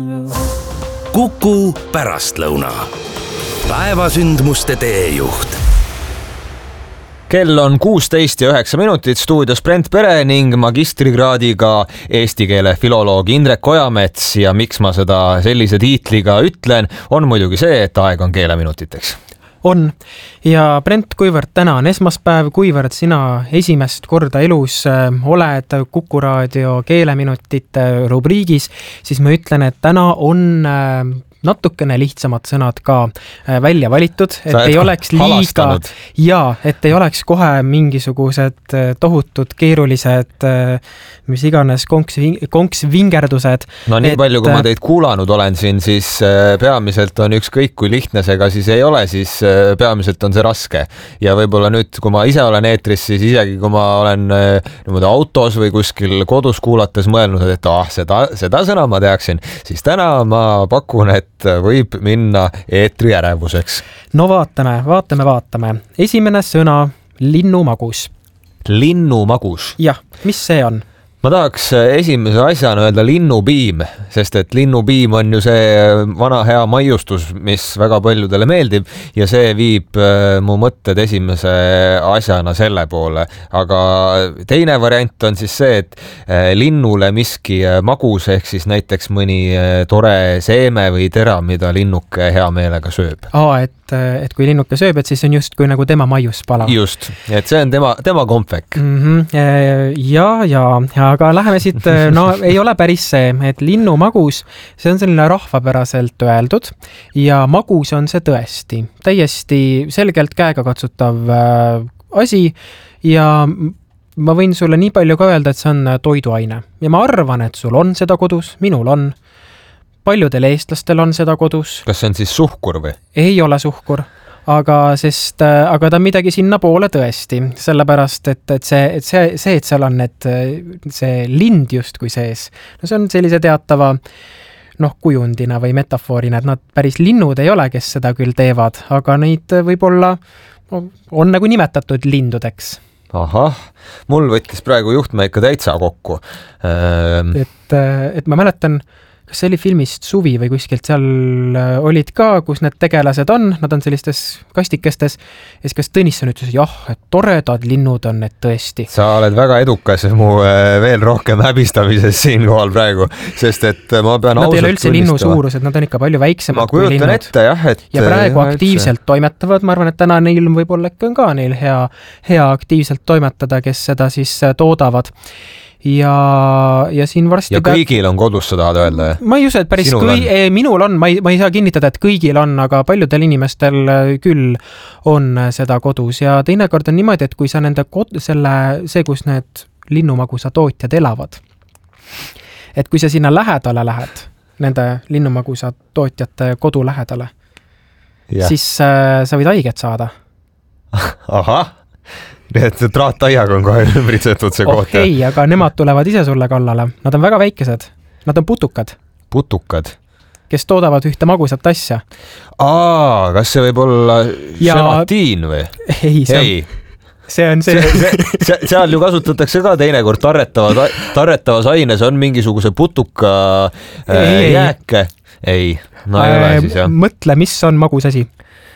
Kuku pärastlõuna. Päevasündmuste teejuht. Kell on 16:09, stuudios Brent Pere ning magistrikraadiga eesti keele filoloog Indrek Ojamets ja miks ma seda sellise tiitliga ütlen, on muidugi see, et aeg on keeleminutiteks. On. Ja Brent, kuivõrd täna on esmaspäev, kuivõrd sina esimest korda elus oled Kuku raadio keeleminutite rubriigis, siis ma ütlen, et täna on natukene lihtsamad sõnad ka välja valitud, et ei oleks liiga et ei oleks kohe mingisugused tohutud keerulised mis iganes konksvingerdused. No nii palju, kui ma teid kuulanud olen siin, siis peamiselt on ükskõik kui lihtne see ka siis ei ole, siis peamiselt on see raske. Ja võib-olla nüüd, kui ma ise olen eetris, siis isegi kui ma olen niimoodi autos või kuskil kodus kuulates mõelnud, et seda sõna ma teaksin, siis täna ma pakun, et võib minna eetri ärevuseks. No vaatame. Esimene sõna, linnumagus. Linnumagus? Jah, mis see on? Ma tahaks esimese asjana öelda linnupiim, sest et linnupiim on ju see vana hea maiustus, mis väga paljudele meeldib ja see viib mu mõtted esimese asjana selle poole. Aga teine variant on siis see, et linnule miski magus ehk siis näiteks mõni tore seeme või tera, mida linnuke hea meelega sööb. Et kui linnuke sööb, et siis on just kui nagu tema maiuspala. Just, et see on tema kompvek. Aga läheme siit, ei ole päris see, et linnumagus, see on selline rahvapäraselt öeldud ja magus on see tõesti. Täiesti selgelt käega katsutav asi ja ma võin sulle nii palju ka öelda, et see on toiduaine. Ja ma arvan, et sul on seda kodus, minul on. Paljudel eestlastel on seda kodus. Kas see on siis suhkur või? Ei ole suhkur, aga ta on midagi sinna poole tõesti. Sellepärast, et seal on see lind just kui sees. No see on sellise teatava kujundina või metafoorina, et nad päris linnud ei ole, kes seda küll teevad, aga neid võib-olla on nagu nimetatud lindudeks. Ahah, mul võttis praegu juhtme ikka täitsa kokku. Et ma mäletan, kas see oli filmist Suvi või kuskilt seal olid ka, kus need tegelased on, nad on sellistes kastikestes ja siis kas Tõnisson ütles, et toredad linnud on need tõesti. Sa oled väga edukas mu veel rohkem häbistamises siinkohal praegu, sest et ma pean nad ei ole üldse linnu suurused, nad on ikka palju väiksemad kui linnud. Ma kujutan ette, jah, et ja praegu aktiivselt toimetavad, ma arvan, et täna neil võib-olla ikka on ka neil hea aktiivselt toimetada, kes seda siis toodavad. Ja siin varsti... Ja kõigil on kodus, sa tahad öelda? Ma ei usu, et päris minul on, ma ei saa kinnitada, et kõigil on, aga paljudel inimestel küll on seda kodus ja teinekord on niimoodi, et kui sa nende see, kus need linnumagusa tootjad elavad, et kui sa sinna lähedale lähed, nende linnumagusa tootjate kodu lähedale, siis sa võid haiget saada. Ahah! Nii et traataiaga on kohe ümbritsetud see koht. Aga nemad tulevad ise sulle kallale. Nad on väga väikesed. Nad on putukad. Putukad? Kes toodavad ühte magusat asja. Kas see võib olla želatiin või? Ei. See on see. Seal ju kasutatakse ka teinekord tarretavas aines on mingisuguse putuka jääke. Ei, no ei ole siis jah. Mõtle, mis on magus asi?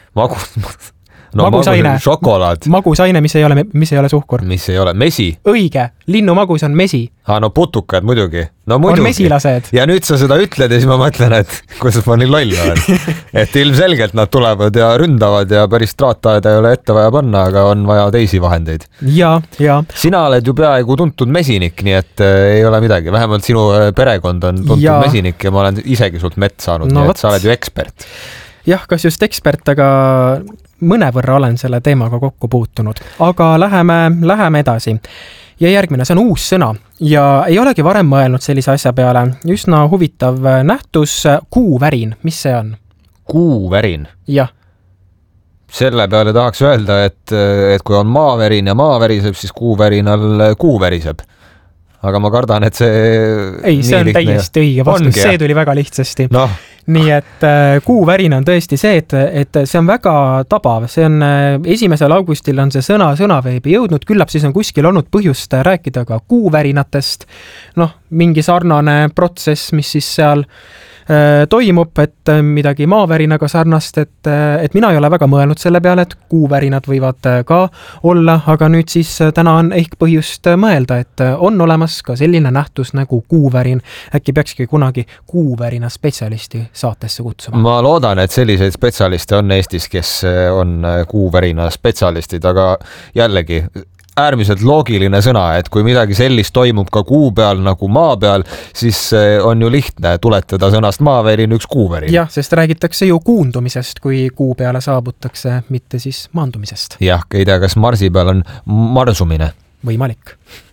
Magusaine. Šokolaad. Magusaine, mis ei ole suhkur. Mis ei ole? Mesi. Õige. Linnumagus on mesi. No putukad muidugi. On mesilased. Ja nüüd sa seda ütled ja siis ma mõtlen, et kuidas ma nii loll olen. Et ilmselgelt nad tulevad ja ründavad ja päris traataeda ei ole ette vaja panna, aga on vaja teisi vahendeid. Ja. Sina oled ju peaaegu tuntud mesinik, nii et ei ole midagi. Vähemalt sinu perekond on tuntud mesinik ja ma olen isegi sult mett saanud, nii et sa oled ju ekspert. Jah, kas just ekspert, aga mõnevõrra olen selle teemaga kokku puutunud. Aga läheme edasi. Ja järgmine, see on uus sõna ja ei olegi varem mõelnud sellise asja peale. Üsna huvitav nähtus, kuuvärin. Mis see on? Kuuvärin? Jah. Selle peale tahaks öelda, et kui on maavärin ja maa veriseb, siis kuuvärinal kuu veriseb. Aga ma kardan, et see... Ei, see on täiesti õige vastus. See tuli väga lihtsasti. Nii et kuuvärin on tõesti see, et see on väga tabav. See on 1. augustil on see sõnaveebi jõudnud. Küllap siis on kuskil olnud põhjust rääkida ka kuuvärinatest. Mingi sarnane protsess, mis siis seal toimub, et midagi maavärinaga sarnast, et mina ei ole väga mõelnud selle peale, et kuuvärinad võivad ka olla, aga nüüd siis täna on ehk põhjust mõelda, et on olemas ka selline nähtus nagu kuuvärin. Äkki peakski kunagi kuuvärina spetsialisti saatesse kutsuma? Ma loodan, et selliseid spetsialiste on Eestis, kes on kuuvärina spetsialistid, aga jällegi äärmiselt loogiline sõna, et kui midagi sellist toimub ka kuu peal nagu maa peal, siis on ju lihtne tuletada sõnast maavärin üks kuuvärin. Jah, sest räägitakse ju kuundumisest, kui kuu peale saabutakse, mitte siis maandumisest. Jah, ei tea, kas Marsi peal on marsumine. Võimalik.